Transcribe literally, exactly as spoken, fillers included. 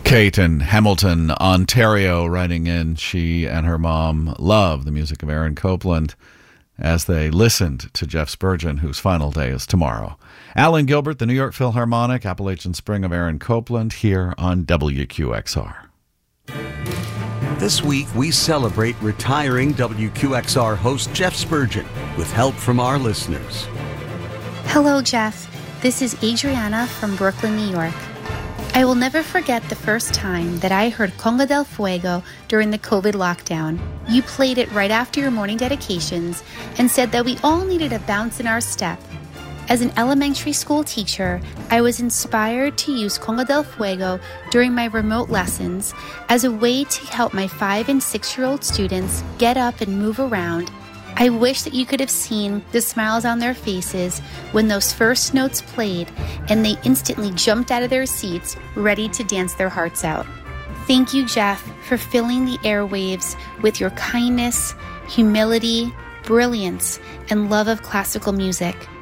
Kate in Hamilton, Ontario, writing in. She and her mom love the music of Aaron Copland as they listened to Jeff Spurgeon, whose final day is tomorrow. Alan Gilbert, the New York Philharmonic, Appalachian Spring of Aaron Copland, here on W Q X R. This week, we celebrate retiring W Q X R host Jeff Spurgeon with help from our listeners. Hello, Jeff. This is Adriana from Brooklyn, New York. I will never forget the first time that I heard Conga del Fuego during the COVID lockdown. You played it right after your morning dedications and said that we all needed a bounce in our step. As an elementary school teacher, I was inspired to use Conga del Fuego during my remote lessons as a way to help my five and six-year-old students get up and move around. I wish that you could have seen the smiles on their faces when those first notes played and they instantly jumped out of their seats, ready to dance their hearts out. Thank you, Jeff, for filling the airwaves with your kindness, humility, brilliance, and love of classical music.